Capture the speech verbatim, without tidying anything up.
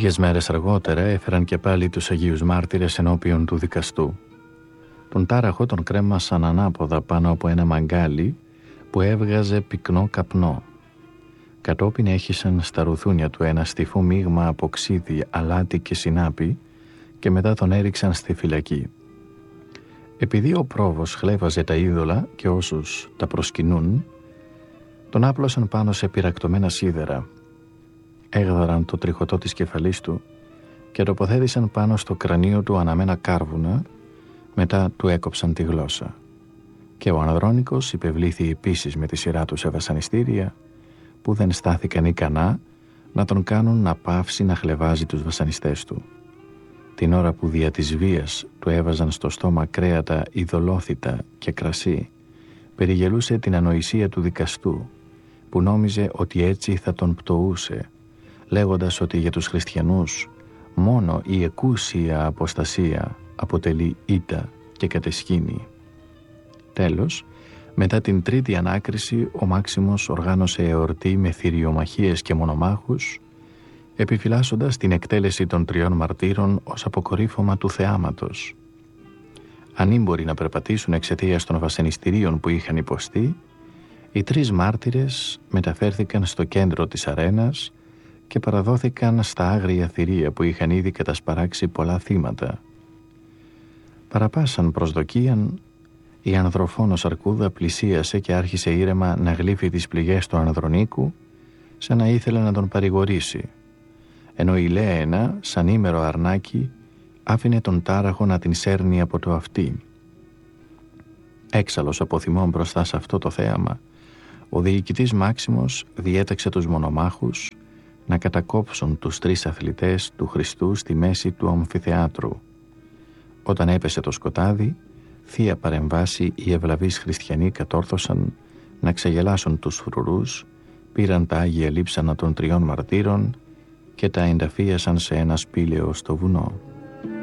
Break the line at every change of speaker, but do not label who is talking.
Λίγες μέρες αργότερα έφεραν και πάλι τους Αγίους Μάρτυρες ενώπιον του δικαστού. Τον τάραχο τον κρέμασαν ανάποδα πάνω από ένα μαγκάλι που έβγαζε πυκνό καπνό. Κατόπιν έχισαν στα ρουθούνια του ένα στιφό μείγμα από ξύδι, αλάτι και συνάπη και μετά τον έριξαν στη φυλακή. Επειδή ο πρόβος χλέβαζε τα είδωλα και όσους τα προσκυνούν, τον άπλωσαν πάνω σε πυρακτωμένα σίδερα. Έγδαραν το τριχωτό της κεφαλής του και τοποθέτησαν πάνω στο κρανίο του αναμένα κάρβουνα, μετά του έκοψαν τη γλώσσα. Και ο Ανδρώνικος υπευλήθη επίσης με τη σειρά του σε βασανιστήρια, που δεν στάθηκαν ικανά να τον κάνουν να πάυσει να χλεβάζει τους βασανιστές του. Την ώρα που δια της βίας του έβαζαν στο στόμα κρέατα ειδωλόθητα και κρασί, περιγελούσε την ανοησία του δικαστού, που νόμιζε ότι έτσι θα τον πτωούσε, λέγοντας ότι για τους χριστιανούς μόνο η εκούσια αποστασία αποτελεί ήττα και κατεσχήνη. Τέλος, μετά την τρίτη ανάκριση, ο Μάξιμος οργάνωσε εορτή με θηριομαχίες και μονομάχους, επιφυλάσσοντας την εκτέλεση των τριών μαρτύρων ως αποκορύφωμα του θεάματος. Ανήμποροι να περπατήσουν εξαιτίας των βασανιστήριων που είχαν υποστεί, οι τρεις μάρτυρες μεταφέρθηκαν στο κέντρο της αρένας και παραδόθηκαν στα άγρια θηρία που είχαν ήδη κατασπαράξει πολλά θύματα. Παραπάσαν προσδοκίαν, η ανδροφόνος Αρκούδα πλησίασε και άρχισε ήρεμα να γλύφει τις πληγές του Ανδρονίκου, σαν να ήθελε να τον παρηγορήσει, ενώ η Λέαινα, σαν ήμερο αρνάκι, άφηνε τον τάραχο να την σέρνει από το αυτί. Έξαλλος από θυμό μπροστά σε αυτό το θέαμα, ο διοικητής Μάξιμος διέταξε τους μονομάχους να κατακόψουν τους τρεις αθλητές του Χριστού στη μέση του αμφιθεάτρου. Όταν έπεσε το σκοτάδι, θεία παρεμβάση οι ευλαβείς χριστιανοί κατόρθωσαν να ξεγελάσουν τους φρουρούς, πήραν τα άγια λείψανα των τριών μαρτύρων και τα ενταφίασαν σε ένα σπήλαιο στο βουνό.